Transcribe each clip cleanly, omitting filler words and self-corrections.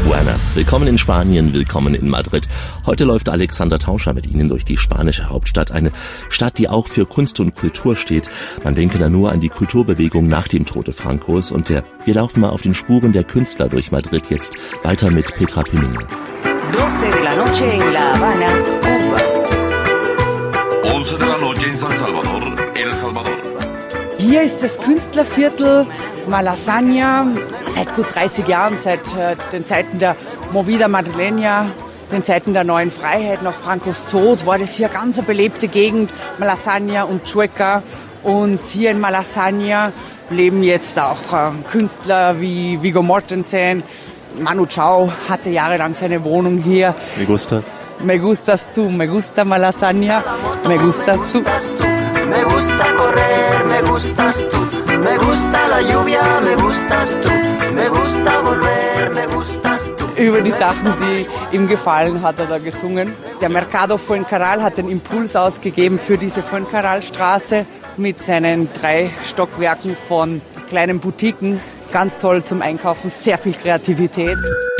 Buenas. Willkommen in Spanien, willkommen in Madrid. Heute läuft Alexander Tauscher mit Ihnen durch die spanische Hauptstadt. Eine Stadt, die auch für Kunst und Kultur steht. Man denke da nur an die Kulturbewegung nach dem Tode Francos. Und wir laufen mal auf den Spuren der Künstler durch Madrid. Jetzt weiter mit Petra Piminger. 12 de la noche en La Habana, Cuba. 11 de la noche en San Salvador, El Salvador. Hier ist das Künstlerviertel Malasaña seit gut 30 Jahren, seit den Zeiten der Movida Madrileña, den Zeiten der neuen Freiheit nach Francos Tod, war das hier ganz eine belebte Gegend, Malasaña und Chueca. Und hier in Malasaña leben jetzt auch Künstler wie Viggo Mortensen. Manu Chao hatte jahrelang seine Wohnung hier. Me gustas. Me gustas tú, me gusta Malasaña, me gustas tú. Me gusta correr, me gustas tú. Me gusta la lluvia, me gustas tú. Me gusta volver, me gustas tú. Über die Sachen, die ihm gefallen, hat er da gesungen. Der Mercado Fuencarral hat den Impuls ausgegeben für diese Fuencarral-Straße mit seinen 3 Stockwerken von kleinen Boutiquen. Ganz toll zum Einkaufen, sehr viel Kreativität.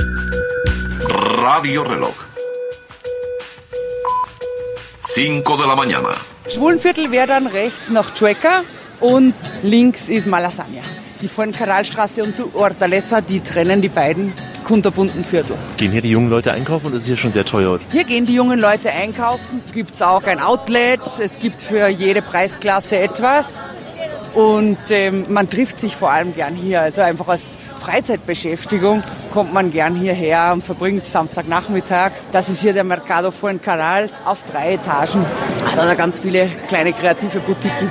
Radio Reloj. 5 de la mañana. Schwulenviertel wäre dann rechts nach Chueca und links ist Malasaña. Die Fuencarral-Straße und die Hortaleza, die trennen die beiden kunterbunten Viertel. Gehen hier die jungen Leute einkaufen und ist hier schon sehr teuer? Hier gehen die jungen Leute einkaufen, gibt es auch ein Outlet, es gibt für jede Preisklasse etwas und man trifft sich vor allem gern hier, also einfach als Freizeitbeschäftigung kommt man gern hierher und verbringt Samstagnachmittag. Das ist hier der Mercado Fuencarral auf 3 Etagen. Da hat er ganz viele kleine kreative Boutiquen.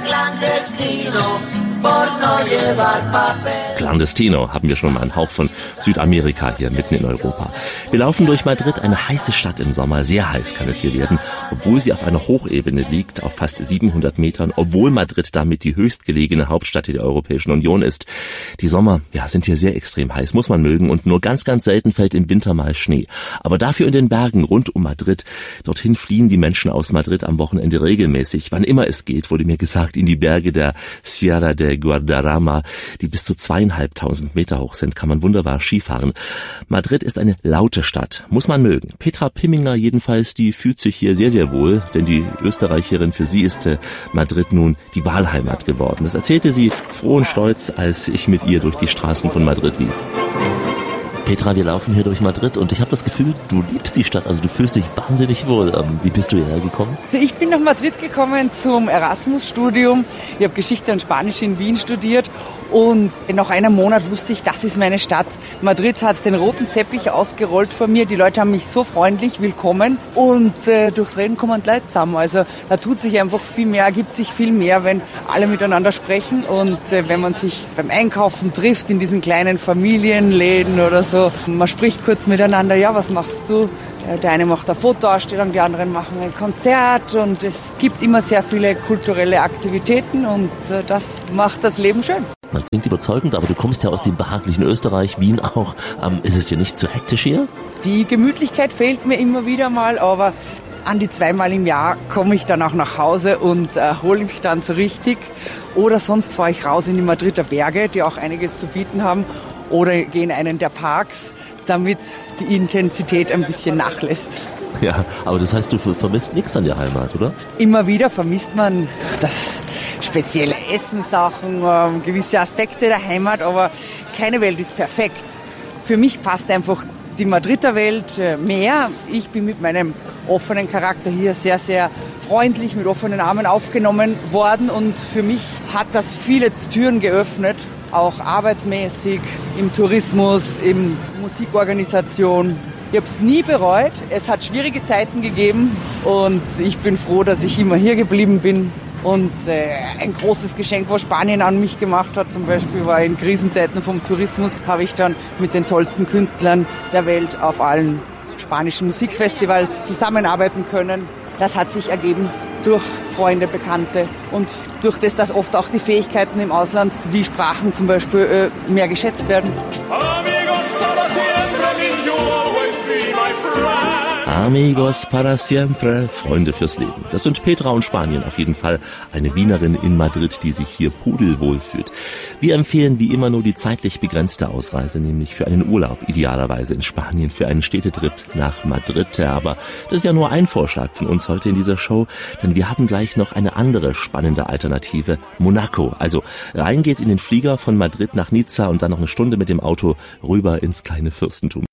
Clandestino haben wir schon mal einen Hauch von Südamerika hier mitten in Europa. Wir laufen durch Madrid, eine heiße Stadt im Sommer. Sehr heiß kann es hier werden, obwohl sie auf einer Hochebene liegt, auf fast 700 Metern, obwohl Madrid damit die höchstgelegene Hauptstadt der Europäischen Union ist. Die Sommer, sind hier sehr extrem heiß, muss man mögen, und nur ganz, ganz selten fällt im Winter mal Schnee. Aber dafür in den Bergen rund um Madrid. Dorthin fliehen die Menschen aus Madrid am Wochenende regelmäßig. Wann immer es geht, wurde mir gesagt, in die Berge der Sierra de Guadarrama, die bis zu 2.500 Meter hoch sind, kann man wunderbar Skifahren. Madrid ist eine laute Stadt, muss man mögen. Petra Piminger jedenfalls, die fühlt sich hier sehr, sehr wohl, denn die Österreicherin, für sie ist Madrid nun die Wahlheimat geworden. Das erzählte sie froh und stolz, als ich mit ihr durch die Straßen von Madrid lief. Petra, wir laufen hier durch Madrid und ich habe das Gefühl, du liebst die Stadt, also du fühlst dich wahnsinnig wohl. Wie bist du hierher gekommen? Ich bin nach Madrid gekommen zum Erasmus-Studium. Ich habe Geschichte und Spanisch in Wien studiert und nach einem Monat wusste ich, das ist meine Stadt. Madrid hat den roten Teppich ausgerollt vor mir. Die Leute haben mich so freundlich willkommen und durchs Reden kommen Leute zusammen. Also da tut sich einfach viel mehr, ergibt sich viel mehr, wenn alle miteinander sprechen und wenn man sich beim Einkaufen trifft in diesen kleinen Familienläden oder so. Man spricht kurz miteinander, ja, was machst du? Der eine macht eine Fotoausstellung, die anderen machen ein Konzert und es gibt immer sehr viele kulturelle Aktivitäten und das macht das Leben schön. Man klingt überzeugend, aber du kommst ja aus dem behaglichen Österreich, Wien auch. Ist es dir nicht zu hektisch hier? Die Gemütlichkeit fehlt mir immer wieder mal, aber an die 2-mal im Jahr komme ich dann auch nach Hause und erhole mich dann so richtig. Oder sonst fahre ich raus in die Madrider Berge, die auch einiges zu bieten haben. Oder gehe in einen der Parks, damit die Intensität ein bisschen nachlässt. Ja, aber das heißt, du vermisst nichts an der Heimat, oder? Immer wieder vermisst man das spezielle Essenssachen, gewisse Aspekte der Heimat, aber keine Welt ist perfekt. Für mich passt einfach die Madrider Welt mehr. Ich bin mit meinem offenen Charakter hier sehr, sehr freundlich, mit offenen Armen aufgenommen worden und für mich hat das viele Türen geöffnet. Auch arbeitsmäßig, im Tourismus, in Musikorganisation. Ich habe es nie bereut. Es hat schwierige Zeiten gegeben und ich bin froh, dass ich immer hier geblieben bin. Und ein großes Geschenk, was Spanien an mich gemacht hat, zum Beispiel war in Krisenzeiten vom Tourismus, habe ich dann mit den tollsten Künstlern der Welt auf allen spanischen Musikfestivals zusammenarbeiten können. Das hat sich ergeben durch Freunde, Bekannte und durch das, dass oft auch die Fähigkeiten im Ausland, wie Sprachen zum Beispiel, mehr geschätzt werden. Amigos para siempre, Freunde fürs Leben. Das sind Petra und Spanien auf jeden Fall. Eine Wienerin in Madrid, die sich hier pudelwohl fühlt. Wir empfehlen wie immer nur die zeitlich begrenzte Ausreise, nämlich für einen Urlaub, idealerweise in Spanien, für einen Städtetrip nach Madrid. Aber das ist ja nur ein Vorschlag von uns heute in dieser Show, denn wir haben gleich noch eine andere spannende Alternative, Monaco. Also rein geht's in den Flieger von Madrid nach Nizza und dann noch eine Stunde mit dem Auto rüber ins kleine Fürstentum.